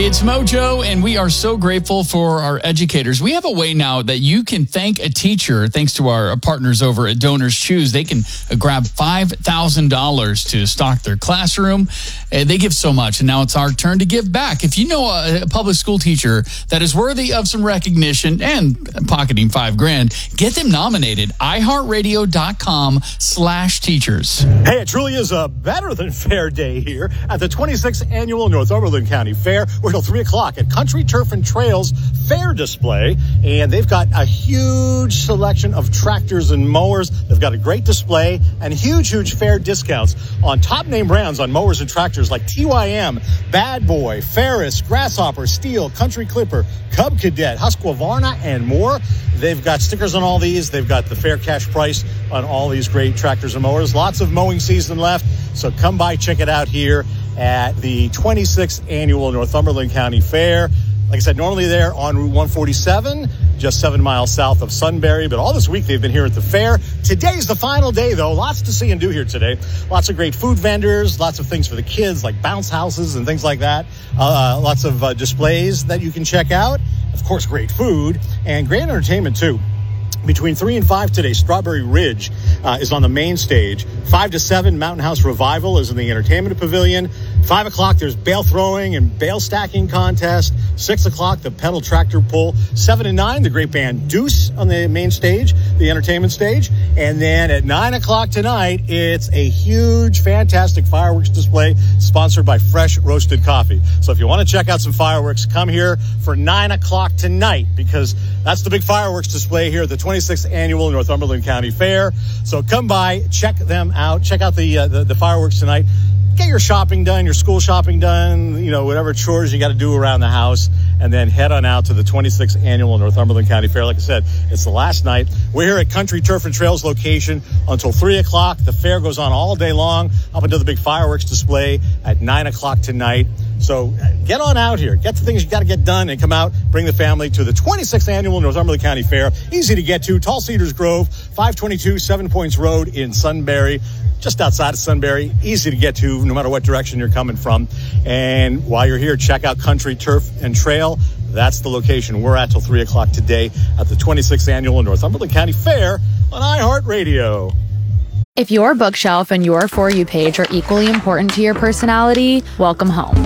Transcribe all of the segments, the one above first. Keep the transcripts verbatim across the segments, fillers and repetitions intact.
It's Mojo, and we are so grateful for our educators. We have a way now that you can thank a teacher, thanks to our partners over at Donors Choose. They can grab five thousand dollars to stock their classroom. Uh, they give so much, and now it's our turn to give back. If you know a, a public school teacher that is worthy of some recognition and pocketing five grand, get them nominated. iHeartRadio.com slash teachers. Hey, it truly is a better than fair day here at the twenty-sixth Annual Northumberland County Fair. We're till three o'clock at Country Turf and Trails Fair Display, and they've got a huge selection of tractors and mowers. They've got a great display and huge, huge fair discounts on top name brands on mowers and tractors like T Y M, Bad Boy, Ferris, Grasshopper, Steel, Country Clipper, Cub Cadet, Husqvarna, and more. They've got stickers on all these. They've got the fair cash price on all these great tractors and mowers. Lots of mowing season left, so come by, check it out here at the twenty-sixth Annual Northumberland County Fair. Like I said, normally there on Route one forty-seven, just seven miles south of Sunbury, but all this week they've been here at the fair. Today's the final day, though. Lots to see and do here today. Lots of great food vendors, lots of things for the kids, like bounce houses and things like that. Uh, lots of uh, displays that you can check out. Of course, great food and great entertainment, too. Between three and five today, Strawberry Ridge uh, is on the main stage. Five to seven, Mountain House Revival is in the entertainment pavilion. Five o'clock, there's bale throwing and bale stacking contest. Six o'clock, the pedal tractor pull. Seven and nine, the great band Deuce on the main stage, the entertainment stage. And then at nine o'clock tonight, it's a huge, fantastic fireworks display sponsored by Fresh Roasted Coffee. So if you want to check out some fireworks, come here for nine o'clock tonight, because that's the big fireworks display here at the twenty-sixth Annual Northumberland County Fair. So come by, check them out, check out the, uh, the, the fireworks tonight. Get your shopping done, your school shopping done, you know, whatever chores you got to do around the house, and then head on out to the twenty-sixth Annual Northumberland County Fair. Like I said, it's the last night. We're here at Country Turf and Trails location until three o'clock. The fair goes on all day long up until the big fireworks display at nine o'clock tonight. So get on out here. Get the things you got to get done and come out. Bring the family to the twenty-sixth Annual Northumberland County Fair. Easy to get to. Tall Cedars Grove, five twenty-two Seven Points Road in Sunbury. Just outside of Sunbury, easy to get to no matter what direction you're coming from. And while you're here, check out Country Turf and Trail. That's the location we're at till three o'clock today at the twenty-sixth Annual Northumberland County Fair on iHeartRadio. If your bookshelf and your For You page are equally important to your personality, welcome home.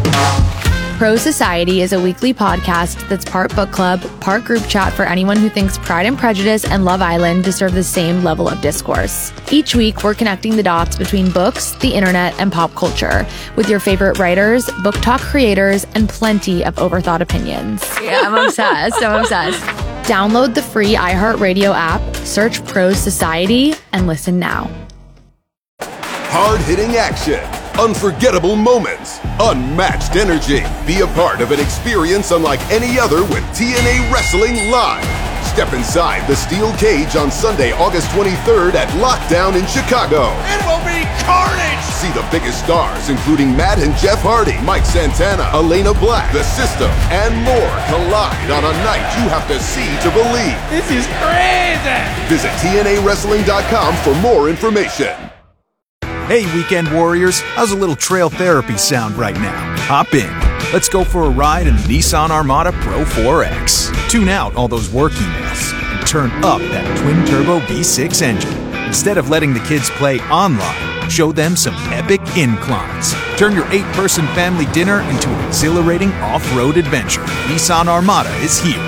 Pro Society is a weekly podcast that's part book club, part group chat for anyone who thinks Pride and Prejudice and Love Island deserve the same level of discourse. Each week, we're connecting the dots between books, the internet, and pop culture with your favorite writers, book talk creators, and plenty of overthought opinions. Yeah, I'm obsessed. I'm obsessed. Download the free iHeartRadio app, search Pro Society, and listen now. Hard-hitting action, unforgettable moments, unmatched energy. Be a part of an experience unlike any other with T N A Wrestling Live. Step inside the steel cage on Sunday, August twenty-third at Lockdown in Chicago. It will be carnage! See the biggest stars, including Matt and Jeff Hardy, Mike Santana, Elena Black, The System, and more collide on a night you have to see to believe. This is crazy! Visit T N A wrestling dot com for more information. Hey, Weekend Warriors, how's a little trail therapy sound right now? Hop in. Let's go for a ride in the Nissan Armada Pro four X. Tune out all those work emails and turn up that twin-turbo V six engine. Instead of letting the kids play online, show them some epic inclines. Turn your eight-person family dinner into an exhilarating off-road adventure. Nissan Armada is here.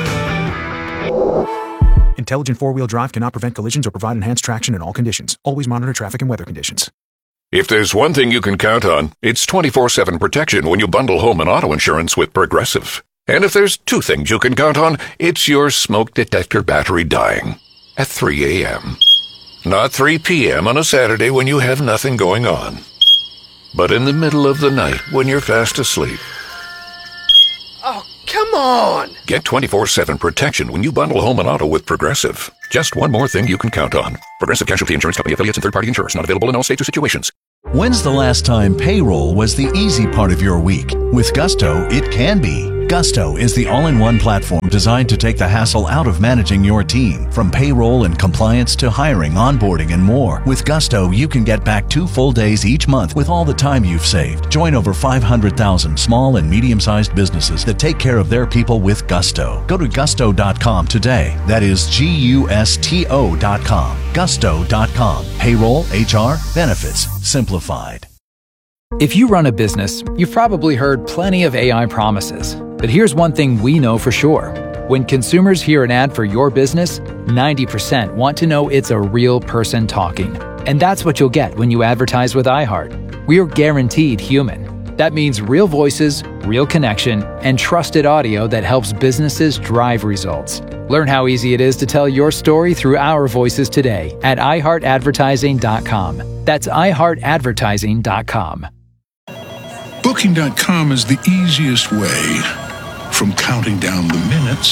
Intelligent four-wheel drive cannot prevent collisions or provide enhanced traction in all conditions. Always monitor traffic and weather conditions. If there's one thing you can count on, it's twenty-four seven protection when you bundle home and auto insurance with Progressive. And if there's two things you can count on, it's your smoke detector battery dying at three a.m. Not three p.m. on a Saturday when you have nothing going on, but in the middle of the night when you're fast asleep. Oh, come on! Get twenty-four seven protection when you bundle home and auto with Progressive. Just one more thing you can count on. Progressive Casualty Insurance Company affiliates and third-party insurers. Not available in all states or situations. When's the last time payroll was the easy part of your week? With Gusto, it can be. Gusto is the all-in-one platform designed to take the hassle out of managing your team, from payroll and compliance to hiring, onboarding, and more. With Gusto, you can get back two full days each month with all the time you've saved. Join over five hundred thousand small and medium-sized businesses that take care of their people with Gusto. Go to gusto dot com today. That is G U S T O dot com. gusto dot com. Payroll, H R, benefits, simplified. If you run a business, you've probably heard plenty of A I promises. But here's one thing we know for sure. When consumers hear an ad for your business, ninety percent want to know it's a real person talking. And that's what you'll get when you advertise with iHeart. We're guaranteed human. That means real voices, real connection, and trusted audio that helps businesses drive results. Learn how easy it is to tell your story through our voices today at i heart advertising dot com. That's i heart advertising dot com. Booking dot com is the easiest way from counting down the minutes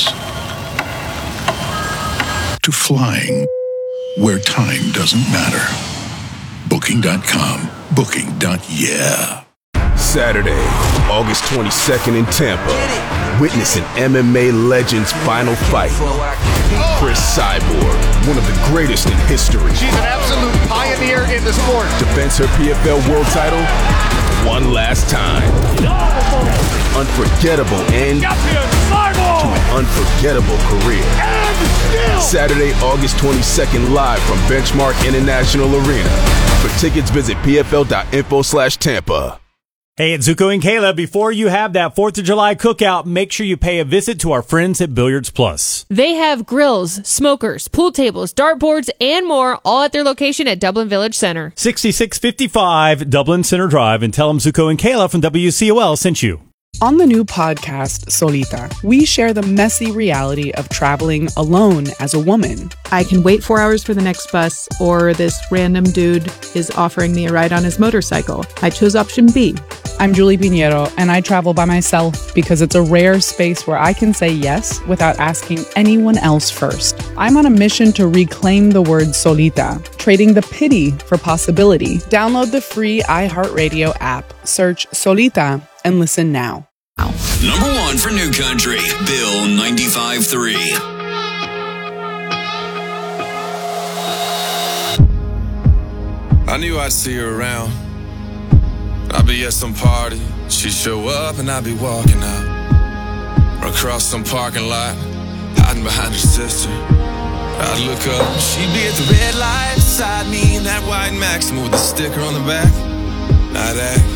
to flying where time doesn't matter. Booking dot com. Booking. Yeah. Saturday, August twenty-second in Tampa. Witness an M M A legend's final fight. Chris Cyborg, one of the greatest in history. She's an absolute pioneer in the sport. Defends her P F L world title one last time. Unforgettable end to an unforgettable career. Saturday, August twenty-second, live from Benchmark International Arena. For tickets, visit p f l dot info slash Tampa. Hey, it's Zuko and Kayla. Before you have that fourth of July cookout, make sure you pay a visit to our friends at Billiards Plus. They have grills, smokers, pool tables, dartboards, and more, all at their location at Dublin Village Center. sixty-six fifty-five Dublin Center Drive, and tell them Zuko and Kayla from W C O L sent you. On the new podcast, Solita, we share the messy reality of traveling alone as a woman. I can wait four hours for the next bus, or this random dude is offering me a ride on his motorcycle. I chose option B. I'm Julie Pinheiro, and I travel by myself because it's a rare space where I can say yes without asking anyone else first. I'm on a mission to reclaim the word solita, trading the pity for possibility. Download the free iHeartRadio app, search Solita, and listen now. Number one for New Country, Bill ninety-five three. I knew I'd see her around. I'd be at some party, she'd show up and I'd be walking out. Or across some parking lot, hiding behind her sister. I'd look up and she'd be at the red light beside me in that white Maxima with a sticker on the back. I'd act